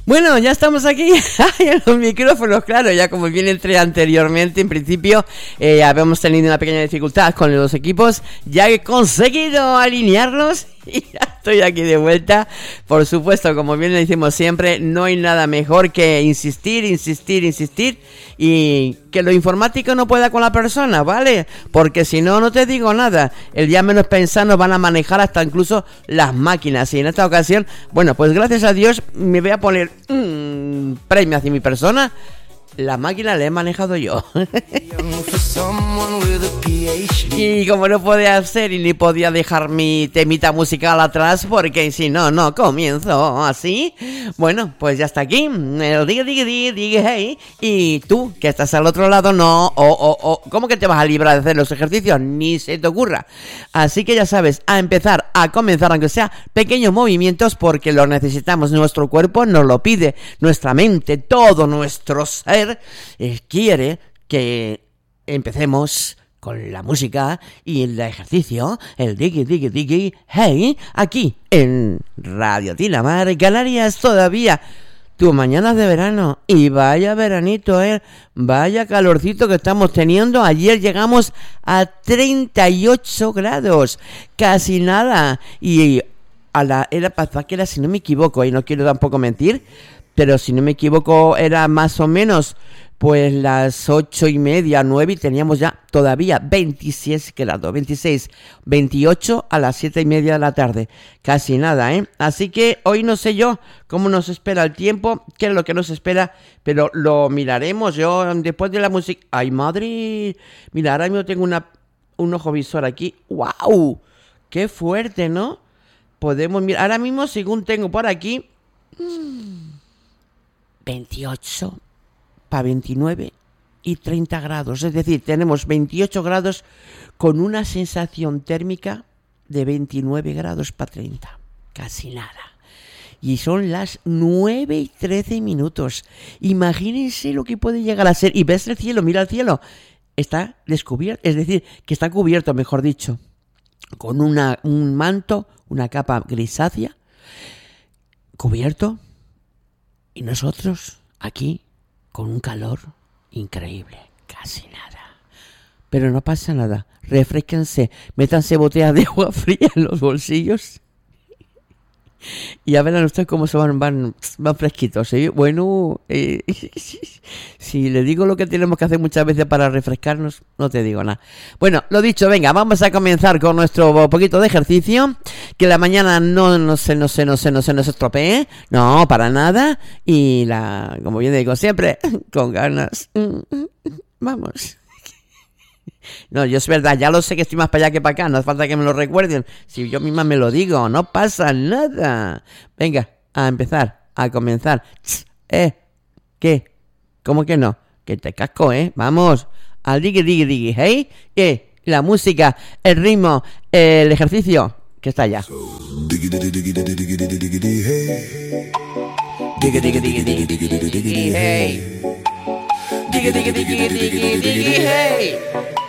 Bueno, ya estamos aquí en los micrófonos, claro, ya como bien entré anteriormente, en principio habíamos tenido una pequeña dificultad con los equipos, ya he conseguido alinearlos y ya estoy aquí de vuelta. Por supuesto, como bien le decimos siempre, no hay nada mejor que insistir y que lo informático no pueda con la persona, ¿vale? Porque si no, no te digo nada. El día menos pensado van a manejar hasta incluso las máquinas. Y en esta ocasión, bueno, pues gracias a Dios me voy a poner premio hacia mi persona. La máquina la he manejado yo. Y como no podía hacer y ni podía dejar mi temita musical atrás, porque si no, no comienzo así. Bueno, pues ya está aquí. El digue, hey. Y tú, que estás al otro lado, no. ¿Cómo que te vas a librar de hacer los ejercicios? Ni se te ocurra. Así que ya sabes, a comenzar, aunque sea pequeños movimientos, porque los necesitamos. Nuestro cuerpo nos lo pide. Nuestra mente, todo nuestro ser quiere que empecemos con la música y el ejercicio, el diggy, hey, aquí en Radio Tinamar, Canarias todavía. Tu mañana de verano, y vaya veranito, vaya calorcito que estamos teniendo. Ayer llegamos a 38 grados, casi nada, y era para que era, si no me equivoco, y no quiero tampoco mentir, pero si no me equivoco era más o menos pues las 8:30, 9, y teníamos ya todavía 26 grados, 26, 28 a las 7:30 de la tarde, casi nada, Así que hoy no sé yo cómo nos espera el tiempo, qué es lo que nos espera, pero lo miraremos. Yo después de la música, ¡ay madre! Mira, ahora mismo tengo un ojo visor aquí, ¡wow! ¡Qué fuerte!, ¿no? Podemos mirar, ahora mismo según tengo por aquí, 28 para 29 y 30 grados. Es decir, tenemos 28 grados con una sensación térmica de 29 grados para 30. Casi nada. Y son las 9:13. Imagínense lo que puede llegar a ser. Y ves el cielo, mira el cielo. Está descubierto, es decir, que está cubierto, mejor dicho, con un manto, una capa grisácea, cubierto. Y nosotros aquí con un calor increíble, casi nada. Pero no pasa nada, refresquense, métanse botellas de agua fría en los bolsillos y ya verán ustedes cómo se van fresquitos, ¿sí? Bueno, si le digo lo que tenemos que hacer muchas veces para refrescarnos, no te digo nada. Bueno, lo dicho, venga, vamos a comenzar con nuestro poquito de ejercicio, que la mañana no se nos estropee, no, para nada, y como bien digo siempre, con ganas, vamos. No, yo es verdad, ya lo sé que estoy más para allá que para acá, no hace falta que me lo recuerden. Si yo misma me lo digo, no pasa nada. Venga, a empezar, a comenzar. ¿Qué? ¿Cómo que no? Que te casco, Vamos, al diggy, hey, la música, el ritmo, el ejercicio, que está allá. Diggy, hey. Diggy, hey. Diggy, hey.